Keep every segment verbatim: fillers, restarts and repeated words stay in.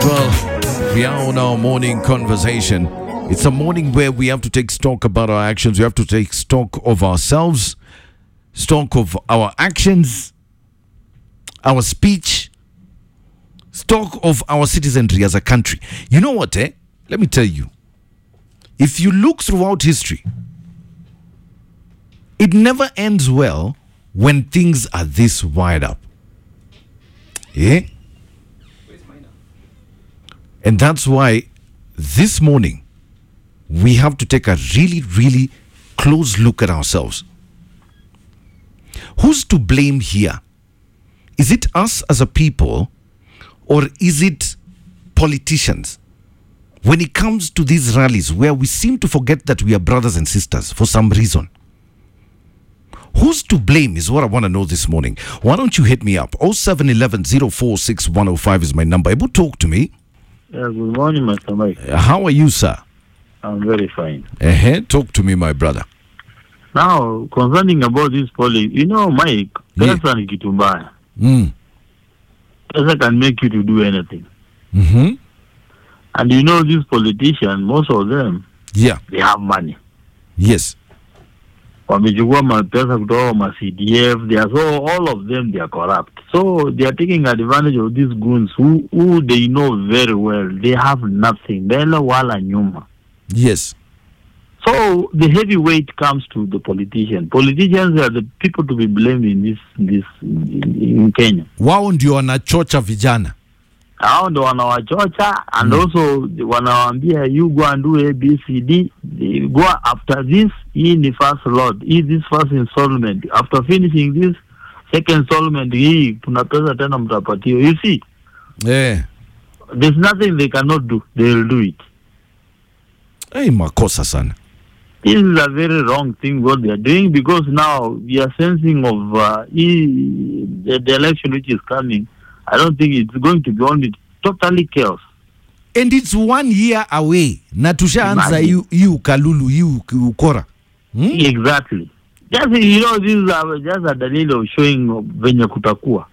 Well, we are on our morning conversation. It's a morning where we have to take stock about our actions. We have to take stock of ourselves, stock of our actions, our speech, stock of our citizenry as a country. You know what, eh? Let me tell you. If you look throughout history, it never ends well when things are this wired up. Yeah? And that's why this morning we have to take a really, really close look at ourselves. Who's to blame here? Is it us as a people, or is it politicians? When it comes to these rallies where we seem to forget that we are brothers and sisters for some reason. Who's to blame is what I want to know this morning. Why don't you hit me up? oh seven one one, oh four six one oh five is my number. Able talk to me. Yeah, good morning, Mister Mike. Uh, how are you, sir? I'm very fine. Uh-huh. Talk to me, my brother. Now, concerning about this policy, you know, Mike, Yeah. pesa ni kitu mbaya. Mm. Pesa can make you to do anything. Mm-hmm. And you know, these politicians, most of them, Yeah. they have money. Yes. Wamechukua mapesa kutoka ma C D F. They are so all of them they are corrupt. So they are taking advantage of these goons who who they know very well. They have nothing. Bela wala nyuma. Yes. So the heavy weight comes to the politicians. Politicians are the people to be blamed in this this in Kenya. Wao ndio wanachocha vijana. Hao ndo wanawachocha and mm. also wanawaambia you go and do A B C D. They go after this. Hii ni first lot. Hii this first installment. After finishing this second installment, hii kuna pesa tena mtapatio. You see, Yeah. there's nothing they cannot do. They will do it. Hey, makosa sana. This is a very wrong thing what they are doing, because now we are sensing of uh, e- the, the election which is coming. I don't think it's going to be only totally chaos. And it's one year away. Na tushaanza Imagine. yu, yu kalulu, yu ukora. Hmm? Exactly. Just, you know, this is a, just a dalili of showing of venye kutakuwa.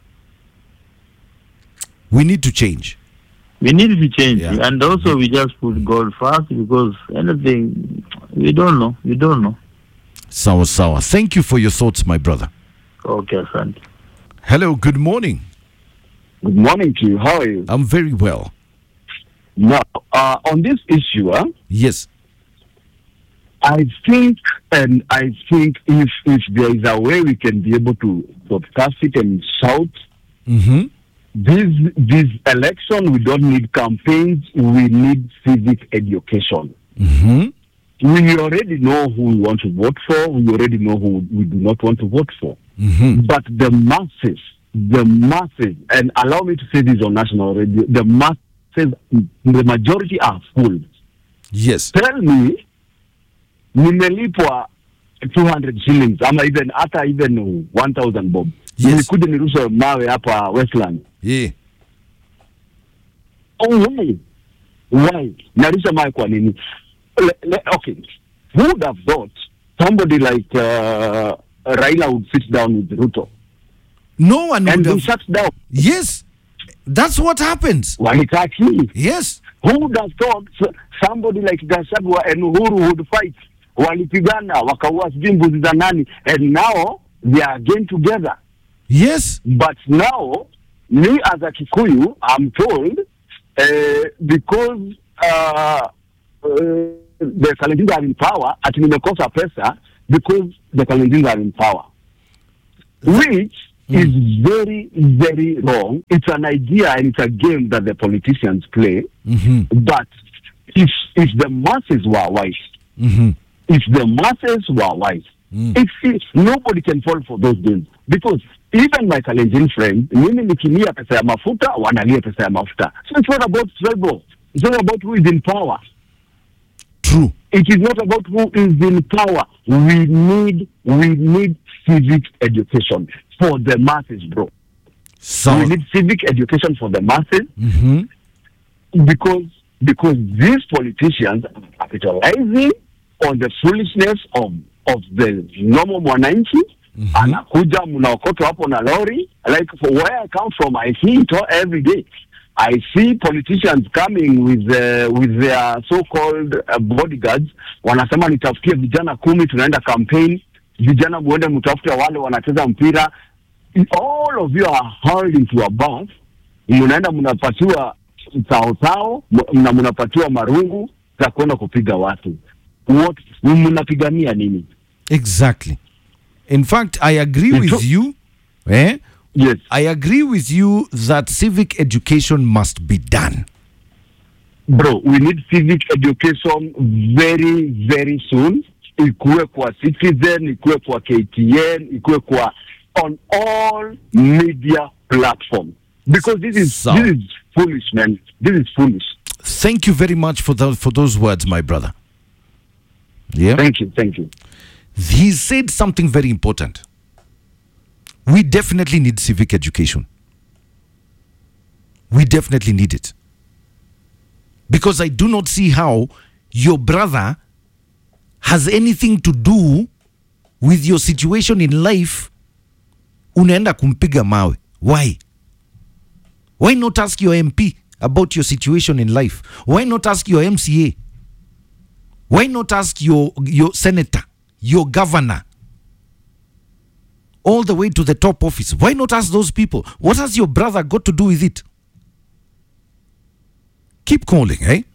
We need to change. We need to change. Yeah. And also we just put God first, because anything, we don't know. We don't know. Sawa sawa. Thank you for your thoughts, my brother. Okay, son. Hello, good morning. Good morning to you. How are you? I'm very well. Now, uh, on this issue, huh, Yes. I think, and I think if if there is a way we can be able to broadcast it and shout, Mm-hmm. this this election, we don't need campaigns. We need civic education. Mm-hmm. We already know who we want to vote for. We already know who we do not want to vote for. Mm-hmm. But the masses, the masses, and allow me to say this on national radio, the masses, the majority are fools. Yes. Tell me, nimelipwa two hundred shillings, ama even hata even one thousand bob. Yes. Nilikuja nirusha mawe hapa Westland. Yeah. Oh, why? Why? Narusha mawe kwa nini? Le, le, okay. Who would have thought somebody like uh, Raila would sit down with Ruto? No one And would they have... shut down. Yes. That's what happens. Walikaa chini. Yes. Who would have thought somebody like Gachagua and Uhuru would fight? Walipigana, wakaua sijui mbuzi za nani, and now they are again together. Yes. But now, me as a Kikuyu, I'm told, uh, because uh, uh, the Kalenjins are in power, ati nimekosa pesa, because the Kalenjins are in power. Which mm. is very, very wrong. It's an idea and it's a game that the politicians play. Mm-hmm. But if if the masses were wise, Mm-hmm. if the masses were wise, Mm. if, if nobody can fall for those games, because even my Kalenjin friend, mimi nikilia pesa ya mafuta, wanalia pesa ya mafuta. So it's not about tribal. It's not about who is in power. True. It is not about who is in power. We need we need civic education for the masses, bro. So, we need civic education for the masses, mm-hmm. because because these politicians are capitalizing on the foolishness of of the normal mwananchi. Mm-hmm. Anakuja mnaokotwa hapo na lori, like for where I come from, I see it all every day. I see politicians coming with uh, with their so-called uh, bodyguards, wanasema nitafutie vijana kumi tunaenda campaign, vijana muende mtafute wale wanacheza mpira. All of you are hurled into a bath. Mnaenda mnapatiwa tao tao, na mnapatiwa marungu za kwenda kupiga watu. What mnapigania nini? Exactly. In fact, I agree It's with so- you. Eh? Yes. I agree with you that civic education must be done. Bro, we need civic education very very soon. Ikuwe kwa Citizen, ikuwe kwa K T N, ikuwe kwa on all media platforms. Because this is So- this is foolish, man. This is foolish. Thank you very much for the, for those words, my brother. Yeah. Thank you, thank you. He said something very important. We definitely need civic education. We definitely need it. Because I do not see how your brother has anything to do with your situation in life. Unaenda kumpiga mawe. Why? Why not ask your M P about your situation in life? Why not ask your M C A? Why not ask your, your senator, your governor, all the way to the top office? Why not ask those people? What has your brother got to do with it? Keep calling, eh?